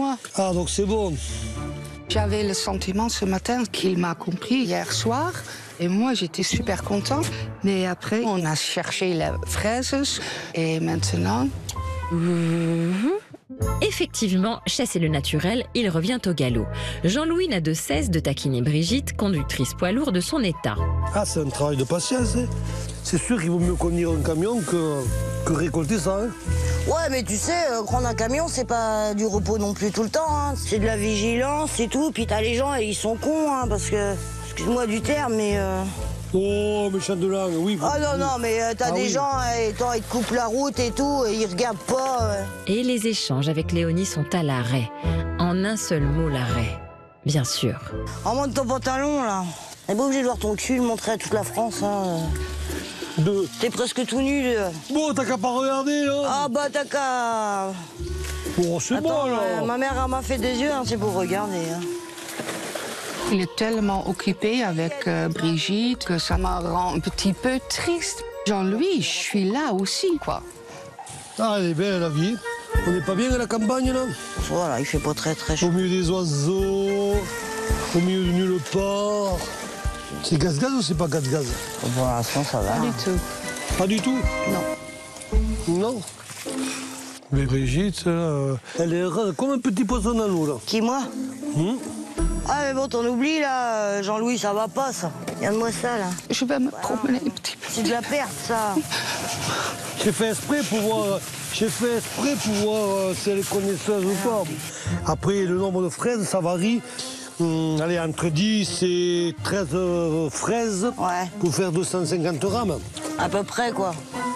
moi. Ah, donc c'est bon. J'avais le sentiment ce matin qu'il m'a compris hier soir. Et moi, j'étais super contente. Mais après, on a cherché les fraises. Et maintenant... Effectivement, chasser le naturel, il revient au galop. Jean-Louis n'a de cesse de taquiner Brigitte, conductrice poids lourd de son état. Ah, c'est un travail de patience. Hein. C'est sûr qu'il vaut mieux conduire un camion que récolter ça. Hein. Ouais, mais tu sais, prendre un camion, c'est pas du repos non plus tout le temps. Hein. C'est de la vigilance et tout. Puis t'as les gens, et ils sont cons, hein, parce que... Excuse-moi du terme, mais... Oh, méchant de langue, oui. Ah non, mais t'as des gens, ils te coupent la route et tout, et ils regardent pas. Et les échanges avec Léonie sont à l'arrêt. En un seul mot, l'arrêt. Bien sûr. Remonte ton pantalon, là. T'es pas obligé de voir ton cul, le montrer à toute la France, hein. T'es presque tout nu, Bon, t'as qu'à pas regarder, là. Ah bah, t'as qu'à... Bon, c'est bon, alors. Ma mère, elle m'a fait des yeux, hein, c'est pour regarder, hein. Il est tellement occupé avec Brigitte que ça me rend un petit peu triste. Jean-Louis, je suis là aussi, quoi. Ah, elle est belle, la vie. On n'est pas bien à la campagne, là? Voilà, il fait pas très chaud. Au milieu des oiseaux, au milieu de nulle part. C'est gaz-gaz ou c'est pas gaz-gaz? Pour l'instant, ça va. Pas du tout. Pas du tout? Non. Non. Mais Brigitte, elle est comme un petit poisson dans l'eau, là. Qui, moi? Ah, mais bon, t'en oublies, là. Jean-Louis, ça va pas, ça. Regarde-moi ça, là. Je vais me promener un petit peu. C'est de la perte, ça. J'ai fait exprès pour voir si elle est connaisseuse ou pas. Après, le nombre de fraises, ça varie. Allez, entre 10 et 13 fraises pour faire 250 grammes. À peu près, quoi.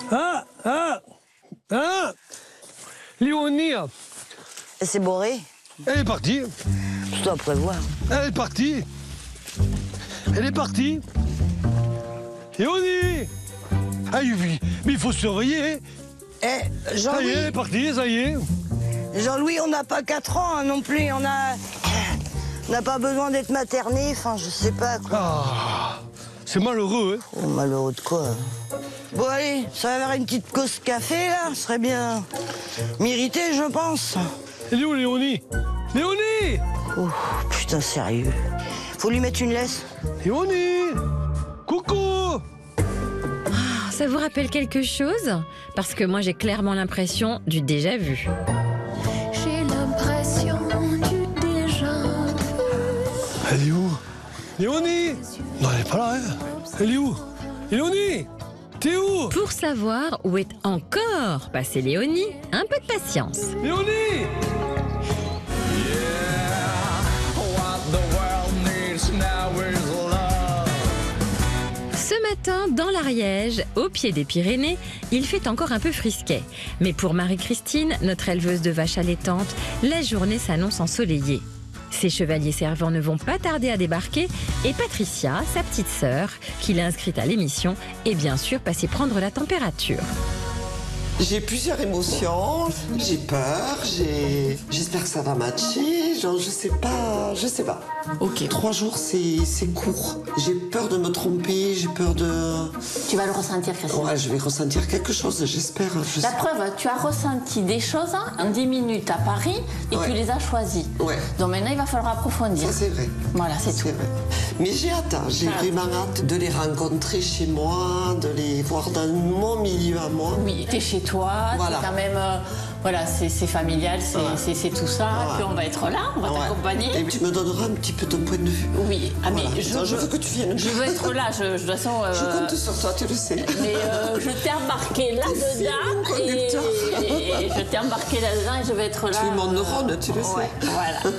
Léonie, Et c'est boré. elle est partie. Je dois prévoir. Elle est partie. Elle est partie. Léonie. Ah oui, mais il faut surveiller. Eh, Ça y est, Jean-Louis, elle est partie, ça y est. Jean-Louis, on n'a pas 4 ans, hein, non plus. On n'a pas besoin d'être materné, enfin, je sais pas, quoi. Ah, c'est malheureux, hein. Oh, malheureux de quoi? Bon, allez, ça va faire une petite cause café, là. Ce serait bien mérité, je pense. Elle est où, Léonie? Léonie! Oh, putain, sérieux. Faut lui mettre une laisse. Léonie! Coucou! Ça vous rappelle quelque chose? Parce que moi, j'ai clairement l'impression du déjà vu. J'ai l'impression du déjà vu. Elle est où? Léonie! Non, elle est pas là, hein. Elle est où? Léonie! T'es où? Pour savoir où est encore passée Léonie, un peu de patience. Léonie! Ce matin, dans l'Ariège, au pied des Pyrénées, il fait encore un peu frisquet. Mais pour Marie-Christine, notre éleveuse de vaches allaitantes, la journée s'annonce ensoleillée. Ses chevaliers servants ne vont pas tarder à débarquer et Patricia, sa petite sœur, qui l'a inscrite à l'émission, est bien sûr passée prendre la température. J'ai plusieurs émotions, j'ai peur, j'espère que ça va matcher, genre je sais pas. Ok, 3 jours c'est court. J'ai peur de me tromper, j'ai peur de... Tu vas le ressentir, Christine. Ouais, je vais ressentir quelque chose, j'espère. La preuve, tu as ressenti des choses en 10 minutes à Paris et tu les as choisies. Ouais. Donc maintenant, il va falloir approfondir. Ça c'est vrai. Voilà, c'est tout. Vrai. Mais j'ai hâte, j'ai vraiment hâte de les rencontrer chez moi, de les voir dans mon milieu à moi. Oui, t'es chez toi, voilà. C'est quand même... voilà, c'est familial, c'est tout ça. Voilà. Puis on va être là, on va t'accompagner. Et tu me donneras un petit peu ton point de vue. Oui, voilà. mais je veux que tu viennes. Je veux être là, de toute façon... je compte sur toi, tu le sais. Mais je t'ai embarqué là-dedans et je t'ai embarqué là-dedans et je vais être là. Tu es mon neurone, tu le sais. Voilà.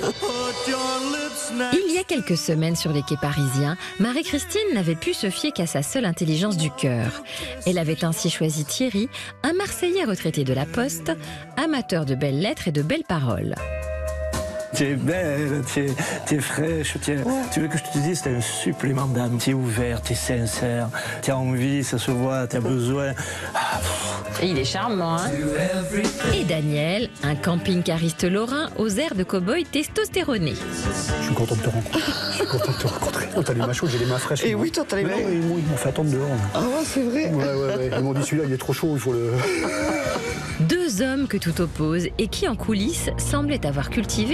Il y a quelques semaines sur les quais parisiens, Marie-Christine n'avait pu se fier qu'à sa seule intelligence du cœur. Elle avait ainsi choisi Thierry, un Marseillais retraité de la Poste, amateur de belles lettres et de belles paroles. Tu es belle, tu es fraîche, tu veux que je te dise, c'est un supplément d'âme. Tu es ouvert, tu es sincère, tu as envie, ça se voit, tu as besoin. Et il est charmant, hein? Et Daniel, un camping-cariste lorrain aux airs de cow-boy testostéroné. Je suis content de te rencontrer. Oh, t'as les mains chaudes, j'ai les mains fraîches. Et oui, toi, t'as les mains. Ils m'ont fait attendre dehors. Ah ouais, c'est vrai. Ouais. Ils m'ont dit celui-là, il est trop chaud, il faut le... Deux hommes que tout oppose et qui, en coulisses, semblaient avoir cultivé